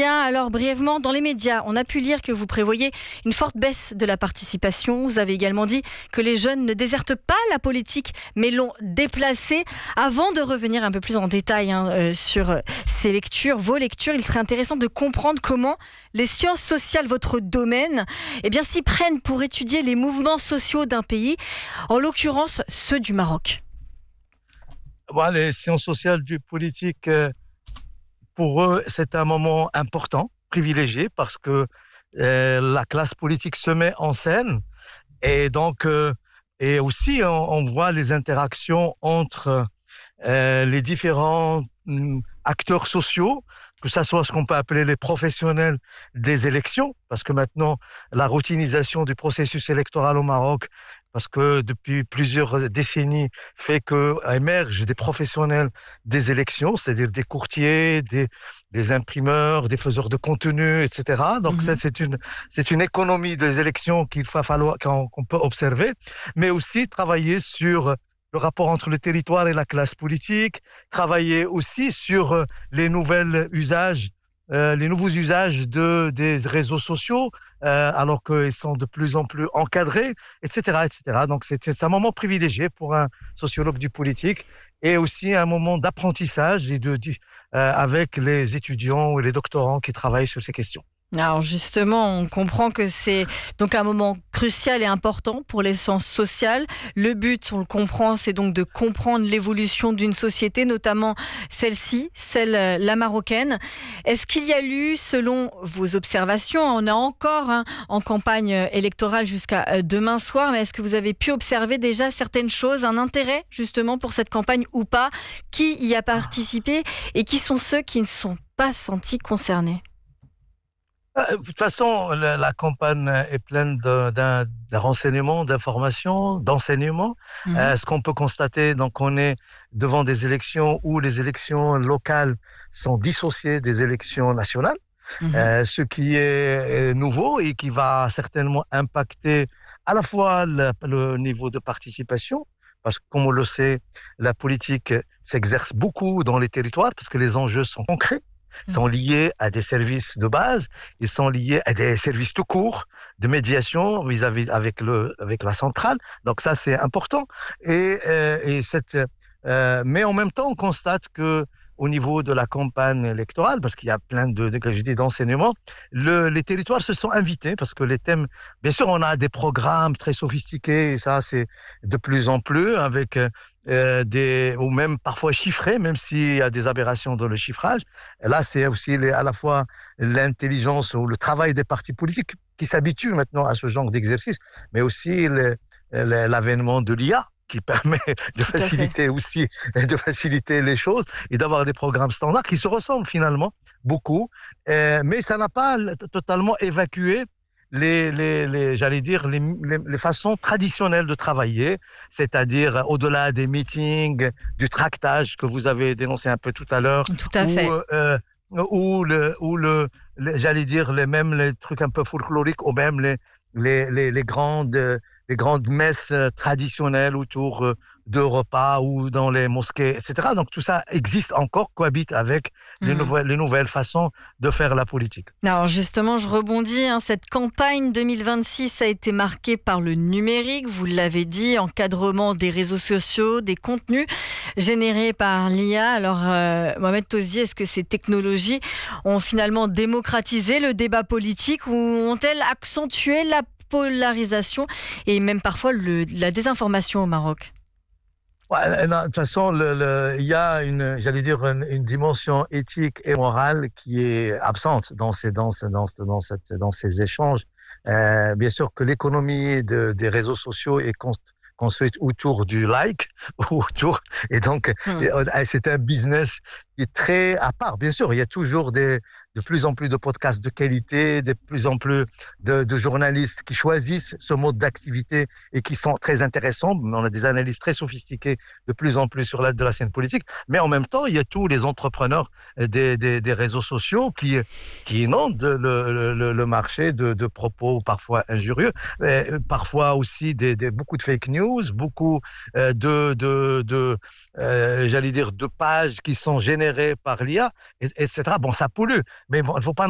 Julien, alors brièvement, dans les médias, on a pu lire que vous prévoyez une forte baisse de la participation. Vous avez également dit que les jeunes ne désertent pas la politique, mais l'ont déplacée. Avant de revenir un peu plus en détail sur ces lectures, vos lectures, il serait intéressant de comprendre comment les sciences sociales, votre domaine, s'y prennent pour étudier les mouvements sociaux d'un pays, en l'occurrence ceux du Maroc. Les sciences sociales du politique, pour eux, c'est un moment important, privilégié, parce que la classe politique se met en scène. Et donc, et aussi, on voit les interactions entre les différents acteurs sociaux, que ça soit ce qu'on peut appeler les professionnels des élections, parce que maintenant, la routinisation du processus électoral au Maroc, parce que depuis plusieurs décennies, fait qu'émergent des professionnels des élections, c'est-à-dire des courtiers, des imprimeurs, des faiseurs de contenu, etc. Donc, c'est une économie des élections qu'on peut observer, mais aussi travailler sur le rapport entre le territoire et la classe politique, travailler aussi sur les nouveaux usages des réseaux sociaux, alors qu'ils sont de plus en plus encadrés, etc., etc. Donc, c'est un moment privilégié pour un sociologue du politique et aussi un moment d'apprentissage avec les étudiants et les doctorants qui travaillent sur ces questions. Alors justement, on comprend que c'est donc un moment crucial et important pour les sciences sociales. Le but, on le comprend, c'est donc de comprendre l'évolution d'une société, notamment celle-ci, la marocaine. Est-ce qu'il y a eu, selon vos observations, on est encore en campagne électorale jusqu'à demain soir, mais est-ce que vous avez pu observer déjà certaines choses, un intérêt justement pour cette campagne ou pas? Qui y a participé et qui sont ceux qui ne sont pas sentis concernés? De toute façon, la campagne est pleine de renseignements, d'informations, d'enseignements. Ce qu'on peut constater, donc, on est devant des élections où les élections locales sont dissociées des élections nationales, ce qui est nouveau et qui va certainement impacter à la fois le niveau de participation, parce que, comme on le sait, la politique s'exerce beaucoup dans les territoires parce que les enjeux sont concrets. Sont liés à des services de base, ils sont liés à des services tout court de médiation vis-à-vis avec la centrale. Donc ça, c'est important. Mais en même temps, on constate que au niveau de la campagne électorale, parce qu'il y a plein d'enseignements, les territoires se sont invités parce que les thèmes, bien sûr, on a des programmes très sophistiqués et ça, c'est de plus en plus avec ou même parfois chiffrés, même s'il y a des aberrations dans le chiffrage. Et là, c'est aussi à la fois l'intelligence ou le travail des partis politiques qui s'habituent maintenant à ce genre d'exercice, mais aussi l'avènement de l'IA qui permet de faciliter les choses et d'avoir des programmes standards qui se ressemblent finalement beaucoup, mais ça n'a pas totalement évacué les façons traditionnelles de travailler, c'est-à-dire au-delà des meetings, du tractage que vous avez dénoncé un peu tout à l'heure. Tout à fait. Même les trucs un peu folkloriques ou même les grandes messes traditionnelles autour de repas ou dans les mosquées, etc. Donc tout ça existe encore, cohabite avec les nouvelles façons de faire la politique. Alors justement, je rebondis, cette campagne 2026 a été marquée par le numérique, vous l'avez dit, encadrement des réseaux sociaux, des contenus générés par l'IA. Alors Mohamed Tauzier, est-ce que ces technologies ont finalement démocratisé le débat politique ou ont-elles accentué la polarisation et même parfois la désinformation au Maroc? De toute façon, il y a une dimension éthique et morale qui est absente dans ces échanges. Bien sûr que l'économie des réseaux sociaux est construite autour du like, et donc c'est un business qui est très à part. Bien sûr, il y a toujours de plus en plus de podcasts de qualité, de plus en plus de journalistes qui choisissent ce mode d'activité et qui sont très intéressants. On a des analyses très sophistiquées de plus en plus de la scène politique. Mais en même temps, il y a tous les entrepreneurs des réseaux sociaux qui inondent le marché de propos parfois injurieux, parfois aussi beaucoup de fake news, beaucoup de pages qui sont générées par l'IA, etc. Bon, ça pollue. Mais bon, il ne faut pas